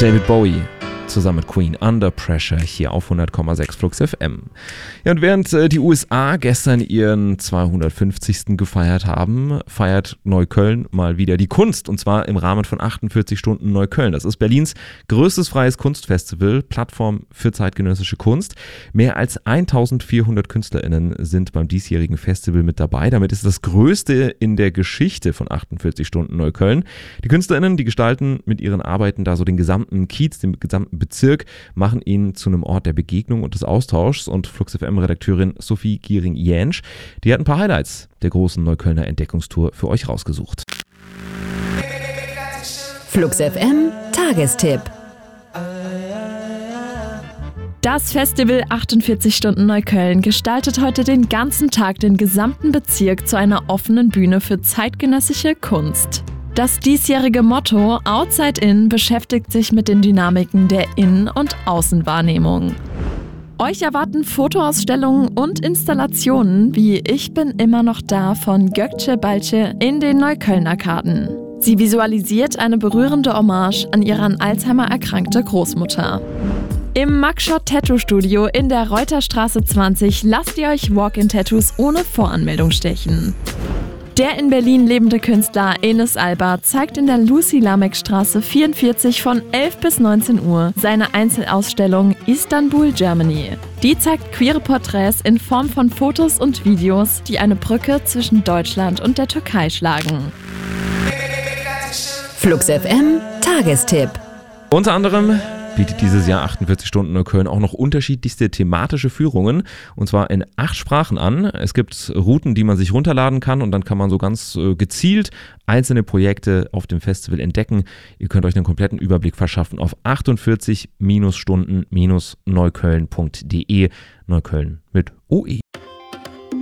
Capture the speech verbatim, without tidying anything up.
David Bowie zusammen mit Queen, Under Pressure, hier auf hundert Komma sechs Flux F M. Ja, und während äh, die U S A gestern ihren zweihundertfünfzigsten gefeiert haben, feiert Neukölln mal wieder die Kunst, und zwar im Rahmen von achtundvierzig Stunden Neukölln. Das ist Berlins größtes freies Kunstfestival, Plattform für zeitgenössische Kunst. Mehr als eintausendvierhundert KünstlerInnen sind beim diesjährigen Festival mit dabei. Damit ist es das größte in der Geschichte von achtundvierzig Stunden Neukölln. Die KünstlerInnen, die gestalten mit ihren Arbeiten da so den gesamten Kiez, den gesamten Bezirk, machen ihn zu einem Ort der Begegnung und des Austauschs. Und Flux F M-Redakteurin Sophie Giering-Jänsch, die hat ein paar Highlights der großen Neuköllner Entdeckungstour für euch rausgesucht. Flux F M Tagestipp. Das Festival achtundvierzig Stunden Neukölln gestaltet heute den ganzen Tag den gesamten Bezirk zu einer offenen Bühne für zeitgenössische Kunst. Das diesjährige Motto Outside In beschäftigt sich mit den Dynamiken der Innen- und Außenwahrnehmung. Euch erwarten Fotoausstellungen und Installationen wie Ich bin immer noch da von Gökçe Balce in den Neuköllner Karten. Sie visualisiert eine berührende Hommage an ihre an Alzheimer erkrankte Großmutter. Im Mugshot Tattoo Studio in der Reuterstraße zwanzig lasst ihr euch Walk-in-Tattoos ohne Voranmeldung stechen. Der in Berlin lebende Künstler Enes Alba zeigt in der Lucy-Lameck-Straße vierundvierzig von elf bis neunzehn Uhr seine Einzelausstellung Istanbul, Germany. Die zeigt queere Porträts in Form von Fotos und Videos, die eine Brücke zwischen Deutschland und der Türkei schlagen. Flux F M Tagestipp. Unter anderem bietet dieses Jahr achtundvierzig Stunden Neukölln auch noch unterschiedlichste thematische Führungen, und zwar in acht Sprachen an. Es gibt Routen, die man sich runterladen kann, und dann kann man so ganz äh, gezielt einzelne Projekte auf dem Festival entdecken. Ihr könnt euch einen kompletten Überblick verschaffen auf achtundvierzig Stunden Neukölln punkt de. Neukölln mit O E.